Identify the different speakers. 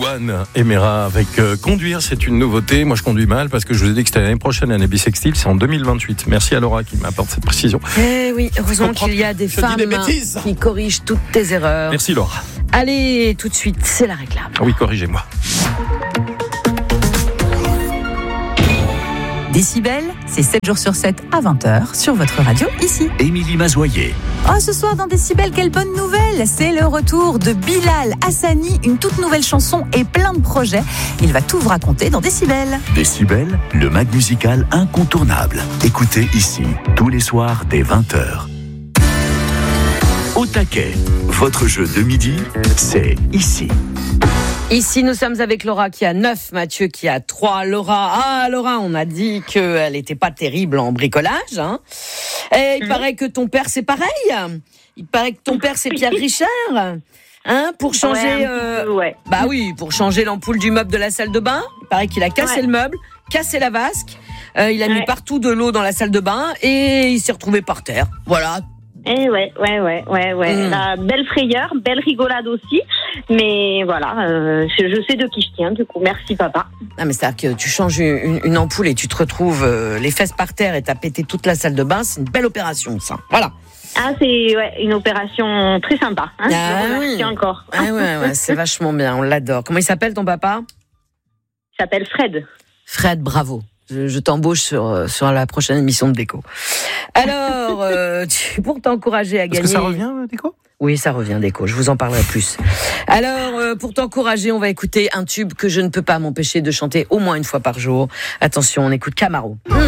Speaker 1: Louane et Mera avec conduire, c'est une nouveauté. Moi je conduis mal parce que je vous ai dit que c'était l'année prochaine, l'année bissextile, c'est en 2028. Merci à Laura qui m'apporte cette précision.
Speaker 2: Eh oui, heureusement qu'il y a des femmes qui corrigent toutes tes erreurs.
Speaker 1: Merci Laura.
Speaker 2: Allez, tout de suite, c'est la réclame.
Speaker 1: Oui, corrigez-moi.
Speaker 3: Décibel, c'est 7 jours sur 7 à 20h sur votre radio ici.
Speaker 4: Émilie Mazoyer.
Speaker 3: Oh, ce soir dans Décibel, quelle bonne nouvelle! C'est le retour de Bilal Hassani, une toute nouvelle chanson et plein de projets. Il va tout vous raconter dans Décibel.
Speaker 4: Décibel, le mag musical incontournable. Écoutez ici, tous les soirs dès 20h. Au taquet, votre jeu de midi, c'est ici.
Speaker 2: Ici, nous sommes avec Laura qui a 9, Mathieu qui a 3. Laura, on a dit qu'elle n'était pas terrible en bricolage. Hein. Et il paraît que ton père, c'est pareil. Il paraît que ton père, c'est Pierre Richard. Hein, pour changer,
Speaker 5: ouais.
Speaker 2: Bah oui, pour changer l'ampoule du meuble de la salle de bain. Il paraît qu'il a cassé le meuble, cassé la vasque. Il a mis partout de l'eau dans la salle de bain et il s'est retrouvé par terre. Voilà.
Speaker 5: Eh ouais. La belle frayeur, belle rigolade aussi. Mais voilà, je sais de qui je tiens, du coup. Merci, papa.
Speaker 2: Ah, mais c'est-à-dire que tu changes une ampoule et tu te retrouves les fesses par terre et t'as pété toute la salle de bain. C'est une belle opération, ça. Voilà.
Speaker 5: Ah, c'est une opération très sympa. Hein, merci encore.
Speaker 2: Ah ouais, c'est vachement bien. On l'adore. Comment il s'appelle, ton papa?
Speaker 5: Il s'appelle Fred.
Speaker 2: Fred, bravo. Je t'embauche sur la prochaine émission de Déco. Alors, pour t'encourager à gagner...
Speaker 1: Est-ce que ça revient, Déco ?
Speaker 2: Oui, ça revient, Déco. Je vous en parlerai plus. Alors, pour t'encourager, on va écouter un tube que je ne peux pas m'empêcher de chanter au moins une fois par jour. Attention, on écoute Camaro.